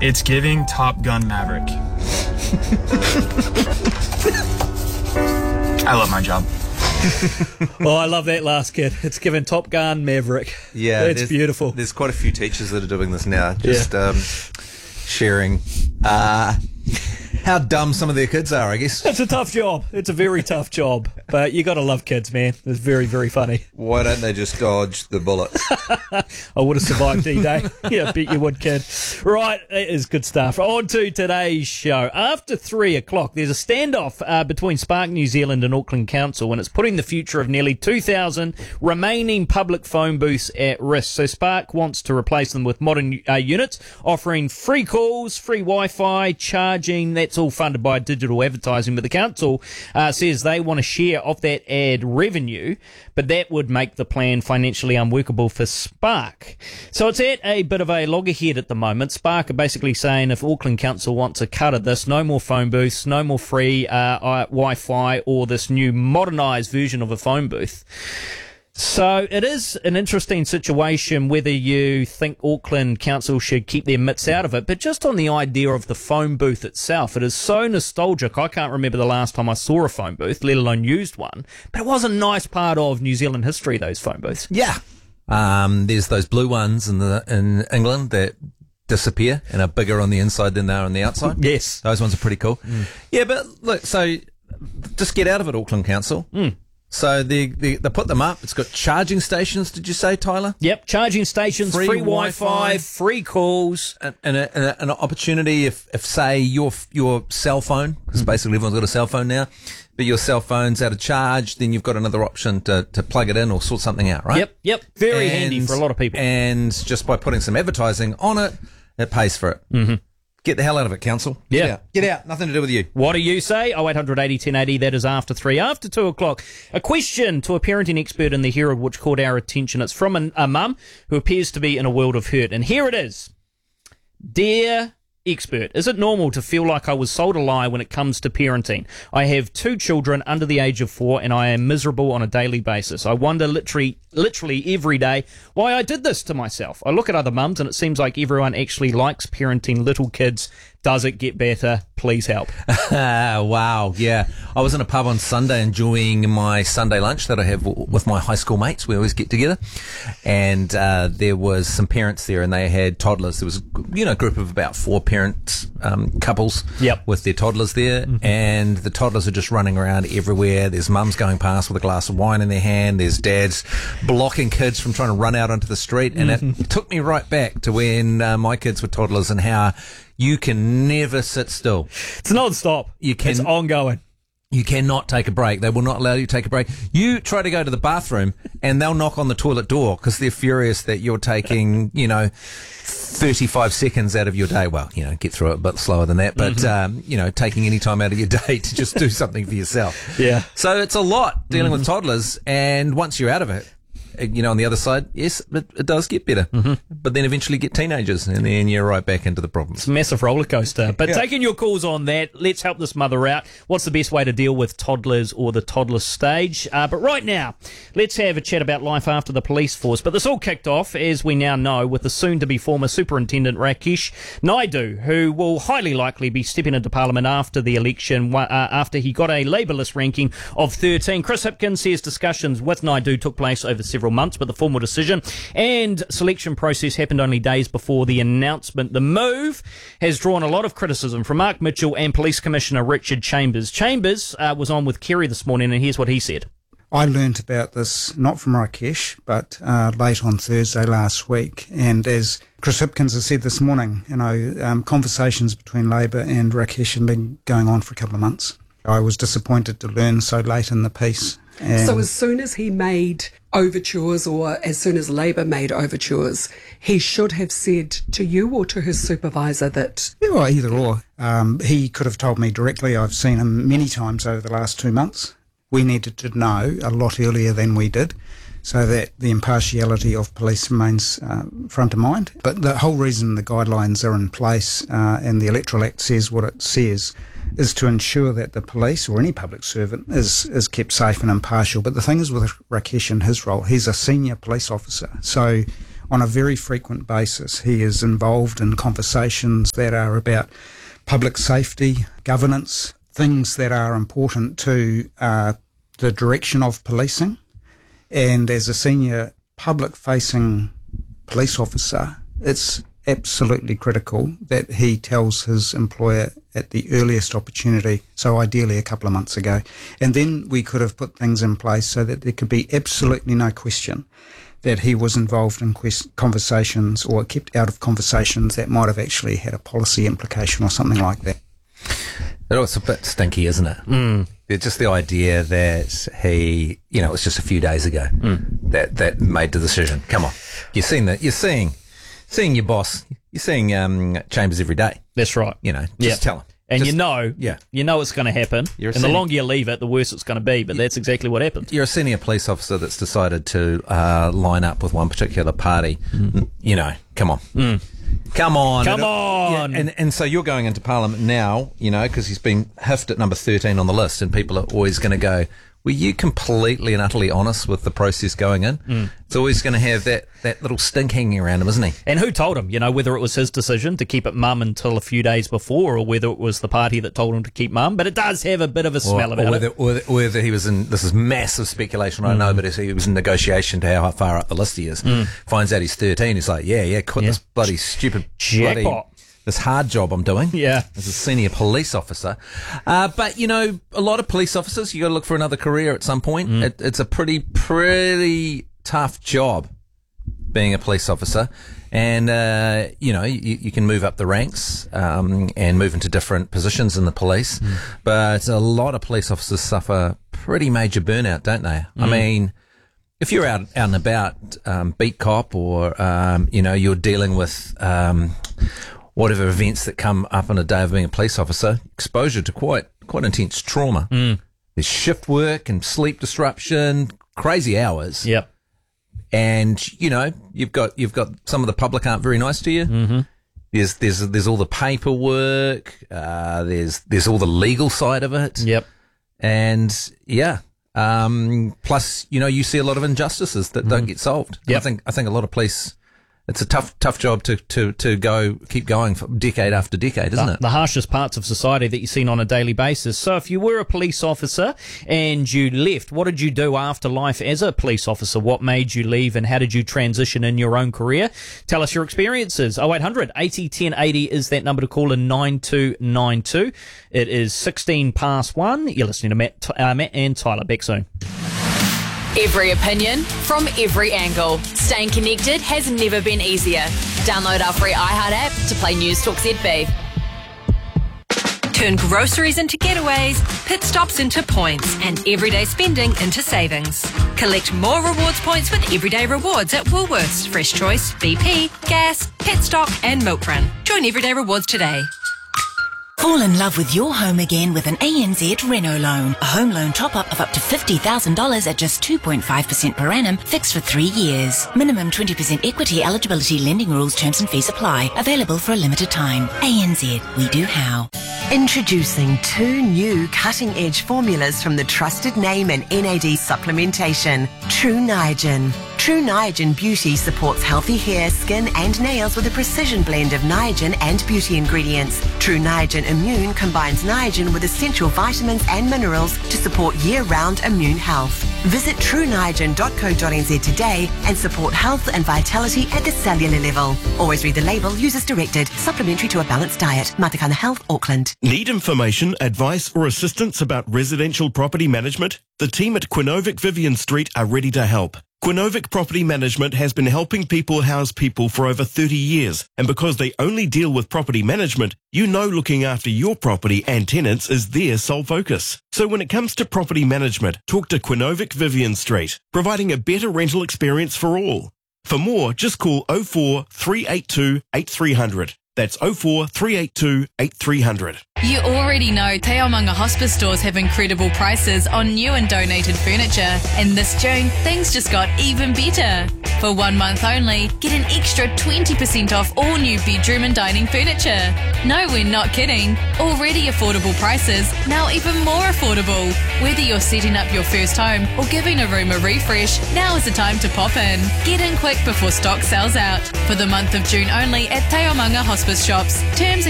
It's giving Top Gun Maverick. I love my job. Oh, I love that last kid. It's given Top Gun Maverick. Yeah, it's beautiful. There's quite a few teachers that are doing this now, just sharing how dumb some of their kids are, I guess. It's a tough job. It's a very tough job. But you got to love kids, man. It's very, very funny. Why don't they just dodge the bullet? I would have survived D-Day. Yeah, I bet you would, kid. Right, that is good stuff. On to today's show. After 3 o'clock, there's a standoff between Spark New Zealand and Auckland Council, and it's putting the future of nearly 2,000 remaining public phone booths at risk. So Spark wants to replace them with modern units, offering free calls, free Wi-Fi, charging. That's all funded by digital advertising, but the council says they want a share of that ad revenue, but that would make the plan financially unworkable for Spark. So it's at a bit of a loggerhead at the moment. Spark are basically saying if Auckland Council wants a cut of this, no more phone booths, no more free Wi-Fi or this new modernised version of a phone booth. So it is an interesting situation whether you think Auckland Council should keep their mitts out of it, but just on the idea of the phone booth itself, it is so nostalgic. I can't remember the last time I saw a phone booth, let alone used one, but it was a nice part of New Zealand history, those phone booths. Yeah. There's those blue ones in England that disappear and are bigger on the inside than they are on the outside. Yes. Those ones are pretty cool. Yeah, but look, so just get out of it, Auckland Council. So they put them up. It's got charging stations, did you say, Tyler? Yep, charging stations, free Wi-Fi, free calls. And an opportunity if say, your cell phone, because basically everyone's got a cell phone now, but your cell phone's out of charge, then you've got another option to plug it in or sort something out, right? Yep. Very handy for a lot of people. And just by putting some advertising on it, it pays for it. Mm-hmm. Get the hell out of it, Council. Yeah. Get out. Nothing to do with you. What do you say? 0800 80 1080. That is after 3. After 2 o'clock. A question to a parenting expert in the Herald which caught our attention. It's from a mum who appears to be in a world of hurt. And here it is. Dear expert, is it normal to feel like I was sold a lie when it comes to parenting? I have 2 children under the age of 4 and I am miserable on a daily basis. I wonder literally every day why I did this to myself. I look at other mums and it seems like everyone actually likes parenting little kids. Does it get better? Please help. Wow, yeah. I was in a pub on Sunday enjoying my Sunday lunch that I have with my high school mates. We always get together. And there was some parents there and they had toddlers. There was a group of about 4 parents, couples with their toddlers there. Mm-hmm. And the toddlers are just running around everywhere. There's mums going past with a glass of wine in their hand. There's dads blocking kids from trying to run out onto the street. And it took me right back to when my kids were toddlers and how you can never sit still. It's non-stop. It's ongoing. You cannot take a break. They will not allow you to take a break. You try to go to the bathroom and they'll knock on the toilet door because they're furious that you're taking, 35 seconds out of your day. Well, get through it a bit slower than that, but, taking any time out of your day to just do something for yourself. Yeah. So it's a lot dealing with toddlers, and once you're out of it, on the other side, yes, it does get better. Mm-hmm. But then eventually get teenagers, and then you're right back into the problems. It's a massive roller coaster. But taking your calls on that, let's help this mother out. What's the best way to deal with toddlers or the toddler stage? But right now, let's have a chat about life after the police force. But this all kicked off, as we now know, with the soon-to-be former Superintendent Rakesh Naidu, who will highly likely be stepping into Parliament after the election, after he got a Labour list ranking of 13. Chris Hipkins says discussions with Naidu took place over several months, but the formal decision and selection process happened only days before the announcement. The move has drawn a lot of criticism from Mark Mitchell and Police Commissioner Richard Chambers. Chambers was on with Kerry this morning, and here's what he said. I learnt about this not from Rakesh, but late on Thursday last week. And as Chris Hipkins has said this morning, conversations between Labour and Rakesh have been going on for a couple of months. I was disappointed to learn so late in the piece. So as soon as he made overtures, or as soon as Labour made overtures, he should have said to you or to his supervisor that... Yeah, well, either or. He could have told me directly. I've seen him many times over the last 2 months. We needed to know a lot earlier than we did, so that the impartiality of police remains front of mind. But the whole reason the guidelines are in place and the Electoral Act says what it says is to ensure that the police or any public servant is kept safe and impartial. But the thing is with Rakesh and his role, he's a senior police officer. So on a very frequent basis. He is involved in conversations that are about public safety, governance, things that are important to the direction of policing. And as a senior public-facing police officer, it's absolutely critical that he tells his employer at the earliest opportunity, so ideally a couple of months ago. And then we could have put things in place so that there could be absolutely no question that he was involved in conversations or kept out of conversations that might have actually had a policy implication or something like that. It's a bit stinky, isn't it? Mm. Just the idea that he, it was just a few days ago that made the decision. Come on, you're seeing your boss. You're seeing Chambers every day. That's right. Just tell him. And you know it's going to happen. And the longer you leave it, the worse it's going to be. But that's exactly what happened. You're a senior police officer that's decided to line up with one particular party. Come on. Come on. Yeah, and so you're going into Parliament now, because he's been hiffed at number 13 on the list, and people are always going to go, were you completely and utterly honest with the process going in? It's always going to have that little stink hanging around him, isn't he? And who told him, whether it was his decision to keep it mum until a few days before, or whether it was the party that told him to keep mum. But it does have a bit of a smell about it. Whether he was in, this is massive speculation, I know, but he was in negotiation to how far up the list he is. Finds out he's 13, he's like, quit this bloody stupid jackpot. This hard job I'm doing. Yeah. As a senior police officer. But, a lot of police officers, you got to look for another career at some point. It's a pretty tough job being a police officer. And, you can move up the ranks, and move into different positions in the police. But a lot of police officers suffer pretty major burnout, don't they? I mean, if you're out and about, beat cop, or, you're dealing with, whatever events that come up on a day of being a police officer, exposure to quite intense trauma. There's shift work and sleep disruption, crazy hours. Yep. And you've got some of the public aren't very nice to you. There's all the paperwork. There's all the legal side of it. Yep. And plus you see a lot of injustices that don't get solved. Yep. I think a lot of police. It's a tough job to keep going for decade after decade, isn't it? The harshest parts of society that you're seeing on a daily basis. So if you were a police officer and you left, what did you do after life as a police officer? What made you leave, and how did you transition in your own career? Tell us your experiences. 0800 80 10 80 is that number to call in 9292. It is 16 past 1. You're listening to Matt and Tyler. Back soon. Every opinion from every angle. Staying connected has never been easier. Download our free iHeart app to play News Talk ZB. Turn groceries into getaways, pit stops into points, and everyday spending into savings. Collect more rewards points with Everyday Rewards at Woolworths, Fresh Choice, BP, Gas, Petstock and Milk Run. Join Everyday Rewards today. Fall in love with your home again with an ANZ Reno loan. A home loan top-up of up to $50,000 at just 2.5% per annum, fixed for 3 years. Minimum 20% equity eligibility, lending rules, terms and fees apply. Available for a limited time. ANZ, we do how. Introducing 2 new cutting-edge formulas from the trusted name in NAD supplementation, True Niagen. True Niagen Beauty supports healthy hair, skin and nails with a precision blend of Niagen and beauty ingredients. True Niagen Immune combines Niagen with essential vitamins and minerals to support year-round immune health. Visit trueniagen.co.nz today and support health and vitality at the cellular level. Always read the label, use as directed. Supplementary to a balanced diet. Matakana Health, Auckland. Need information, advice or assistance about residential property management? The team at Quinovic Vivian Street are ready to help. Quinovic Property Management has been helping people house people for over 30 years, and because they only deal with property management, looking after your property and tenants is their sole focus. So when it comes to property management, talk to Quinovic Vivian Street, providing a better rental experience for all. For more, just call 04 382 8300. That's 04 382 8300. You already know Te Aomanga Hospice stores have incredible prices on new and donated furniture, and this June, things just got even better. For 1 month only, get an extra 20% off all new bedroom and dining furniture. No, we're not kidding. Already affordable prices, now even more affordable. Whether you're setting up your first home or giving a room a refresh, now is the time to pop in. Get in quick before stock sells out. For the month of June only at Te Aomanga Hospice shops. Terms and